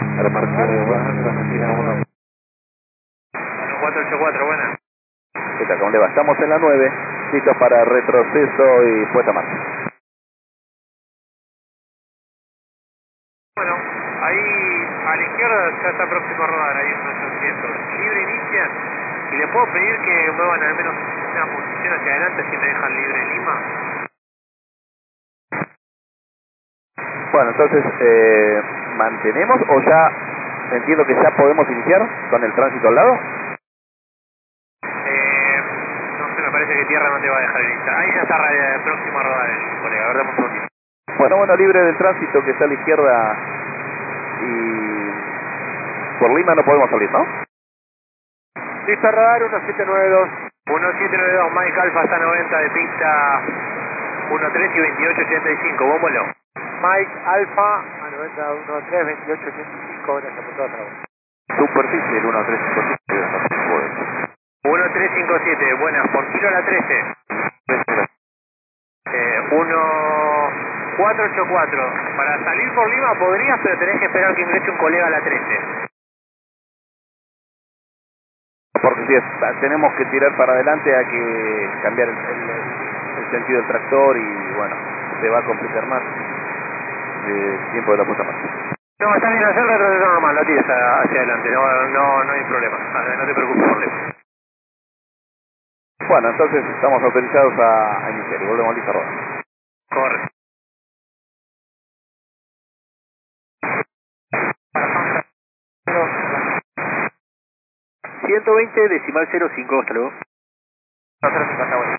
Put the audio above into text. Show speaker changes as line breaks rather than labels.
Remarque banda, Argentina 1.
484, buena.
¿Qué tal? ¿Cómo le va? Estamos en la 9, listos para retroceso y puesta a marcha.
Bueno, ahí a la izquierda ya está próximo a rodar, ahí unos 800. Libre inicia y le puedo pedir que muevan al menos una posición hacia adelante si me dejan libre Lima.
Bueno, entonces, ¿mantenemos o ya entiendo que ya podemos iniciar con el tránsito al lado?
No sé, me parece que tierra no te va a dejar iniciar. Ahí ya está próximo a rodar el colega, a ver, dame un segundito.
Bueno, libre del tránsito que está a la izquierda y por Lima no podemos salir, ¿no?
Listo a rodar, 1792. 1792, Mike Alfa hasta 90 de pista 13 y 2885, bómbolo.
Mike Alfa a 90, 13, 28, 85, gracias por todo trabajo.
Superficie, el 1357.
1357, buenas, por kilo a la 13. 1484. Para salir por Lima podrías, pero tenés que esperar que ingrese un colega a la 13.
Porque si tenemos que tirar para adelante hay que cambiar el sentido del tractor y bueno, se va a complicar más el tiempo de la puesta en marcha.
No, está bien, hacer el retroceso normal, lo tires hacia adelante, no hay problema, no te preocupes por eso.
Bueno, entonces estamos autorizados a iniciar y volvemos listo a rodar.
Corre. ...120 decimal 05, hasta luego. 050, bueno.